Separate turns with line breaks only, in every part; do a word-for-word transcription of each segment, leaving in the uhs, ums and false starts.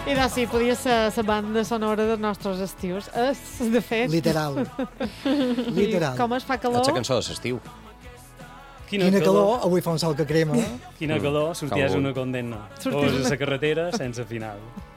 I doncs sí, podia ser la banda sonora dels nostres estius. És, de fet...
Literal. Literal.
I com es fa calor...
És la cançó de l'estiu.
Quina, Quina calor. calor, avui fa un sol que crema.
Quina calor, sorties una condemna. Poses a la carretera sense final.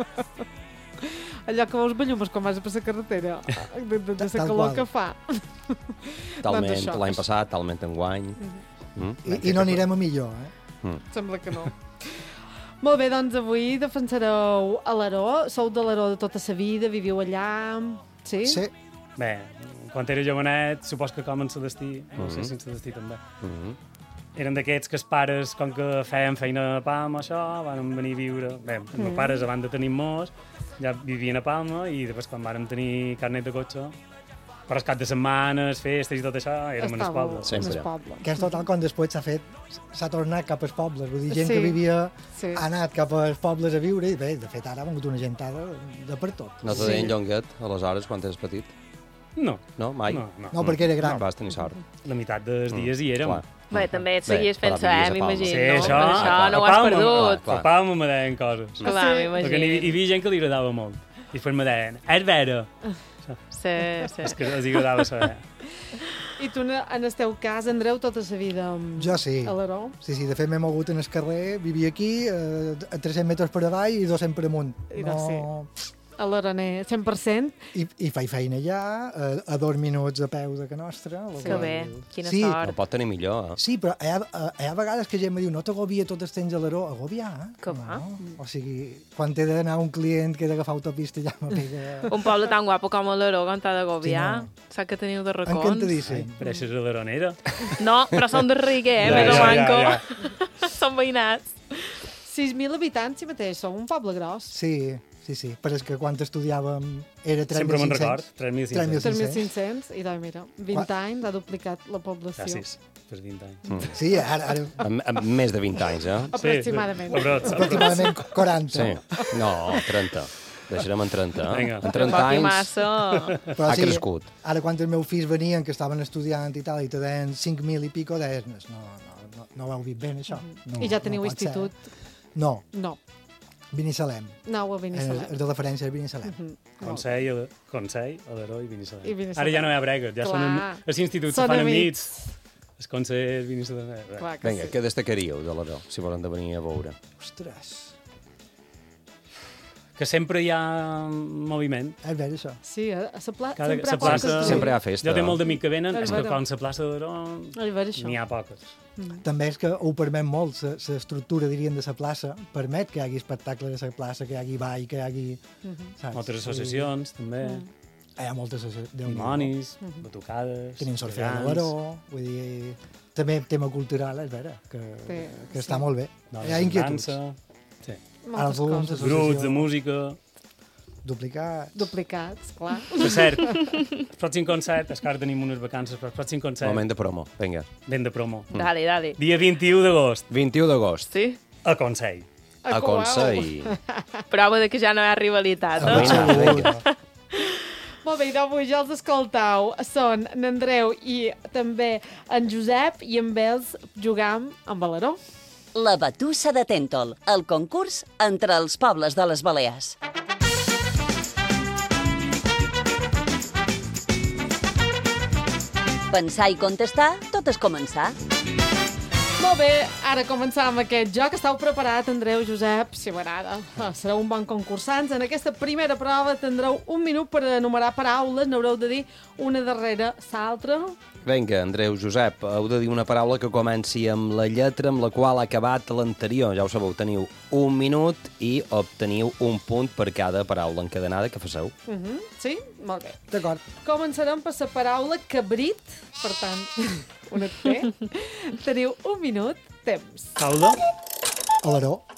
Allò que veus bellumes quan vas per la carretera, de, de, de la calor que fa.
Talment
doncs
l'any passat, talment enguany.
Mm. Mm. I, I no anirem a millor, eh?
Mm. Sembla que no. Molt bé, doncs avui defensareu a l'Aró. Sou de l'Aró de tota la vida, viviu allà... Sí?
Sí.
Bé, quan era jovenet, supos que com en el destí, no sé si en el destí també. Eren d'aquests que els pares, com que feien feina a Palma, això, van venir a viure... Bé, els meus pares, abans de tenir molts, ja vivien a Palma i després, quan vàrem tenir carnet de cotxe, per els cap de setmanes, festes i tot això, érem en el poble.
Sempre.
Que és total com després s'ha fet, s'ha tornat cap als pobles. Vull dir, gent
sí.
que vivia
sí.
ha anat cap als pobles a viure i bé, de fet ara ha vengut una gentada de per tot.
No te
Sí.
deien Llonguet, aleshores, quan eres petit?
No.
No, mai?
No, no.
No, perquè era gran.
No, vas tenir sort.
La meitat dels dies hi érem.
Bé, també et seguies fent saber, m'imagino.
Sí, això,
no? això no ho has perdut.
A Palma me deien coses.
Clar, m'imagino.
Perquè hi havia gent que li agradava molt. I després me deien, és vera.
Sí, sí.
És que els agradava saber.
I tu, en el teu cas, Andreu, tota la vida
jo sí.
a l'Aró?
Sí, sí, de fet m'he mogut en el carrer, vivia aquí, eh, a tres-cents metres per avall i dos-cents per amunt.
I
no...
sí. A l'Aroner, cent per cent.
I, i faig feina allà, a, a dos minuts a peu de que nostra.
Sí. Que bé, quina
sí,
sort.
No pot tenir millor. Eh?
Sí, però hi ha, hi ha vegades que gent me diu no t'agobia tot el temps a l'Aró. Agobiar, eh?
Que va?
No. O sigui, quan t'he d'anar un client que he d'agafar autopista ja me pega...
Un poble tan guapo com l'Aró, com t'ha d'agobiar.
Sí, no.
Saps que teniu de racons.
Encantadíssim.
Però això és a l'Aronera.
No, però són de Riguer, eh?
Ja,
Més o
ja,
manco.
ja, ja.
Són veïnats.
sis mil habitants, si mateix, som un poble gros.
Sí, sí, sí. Però és que quan estudiàvem era tres
Sempre
mil
me'n
cinc-cents.
record, tres mil cinc-cents.
tres mil cinc-cents, i doncs mira, vint Qua? anys ha duplicat la població.
Gràcies, per vint anys.
Mm.
Sí, ara... ara...
Amb, amb més de vint anys, eh?
Aproximadament.
Sí, brots,
Aproximadament quaranta.
Sí. No, trenta. Deixarem en trenta, eh?
Vinga.
En trenta anys
massa.
Però
ha
sí,
crescut.
Ara quan els meus fills venien, que estaven estudiant i tal, i te deien cinc mil i pico, deies, no, no, no, no ho heu vist ben, això. No,
I ja teniu
no pot
institut?
ser. No.
No.
Binissalem.
No, a Binissalem.
El de referència és Binissalem.
Uh -huh.
Consell, Consell, Aleró i Binissalem.
I Binissalem.
Ara ja no hi ha bregues, ja
Clar.
són els instituts
Són
se fan
amics.
enmig. Els consells, Binissalem...
Clar que
Vinga,
sí.
què destacaríeu de l'Aró, si volen de venir a veure?
Ostres.
Que sempre hi ha moviment.
És ver, això.
Sí, a la pla...
Cada,
sempre
la
hi ha
plaça...
poques-
Sempre hi ha festa.
Jo tenc molt d'amics que venen,
És
és que
vera.
com la plaça d'Aró
És ver, això.
n'hi ha poques.
Mm.
També és que ho permet molt, l'estructura, diríem, de la plaça, permet que hi hagi espectacles a la plaça, que hi hagi ball, que hi hagi...
Mhm.
Saps?
Moltes associacions, també.
Mm.
Hi ha moltes associacions.
Dimonis,
Mhm.
batucades...
Tenim sorfea de
gegants.
l'Aró, vull dir... També tema cultural, és vera, que,
Sí,
que
sí.
està molt bé.
Dones
Hi ha
de
inquietuds.
dansa, sí.
Moltes
Alguns,
coses.
Grups de música...
Duplicats.
Duplicats, clar.
Per cert, el pròxim concert, és que ara tenim unes vacances, però el pròxim concert,
Moment de promo, vinga.
ben de promo.
Dale, dale.
Dia vint-i-u d'agost,
vint-i-u d'agost,
Sí?
a Consell.
a Consell.
Prova de que ja no hi ha rivalitat, eh?
Vinga, vinga.
Molt bé, i d'avui ja els escoltau. Són n'Andreu i també en Josep, i amb ells jugam amb Valeró.
La Batussa de Tèntol, el concurs entre els pobles de les Balears. Pensar i contestar, tot és començar.
Molt bé, ara començam aquest joc. Estàu preparat, Andreu, Josep? Si m'agrada. Ah, sereu un bon concursants. En aquesta primera prova tindreu un minut per enumerar paraules. N'haureu de dir una darrere l'altra.
Vinga, Andreu, Josep, heu de dir una paraula que comenci amb la lletra amb la qual ha acabat l'anterior. Ja ho sabeu, teniu un minut i obteniu un punt per cada paraula encadenada que faceu.
Uh -huh. Sí? Molt bé.
D'acord.
Començarem per la paraula cabrit. Per tant, una T. Teniu un minut, temps.
Caldo,
A l'Aró.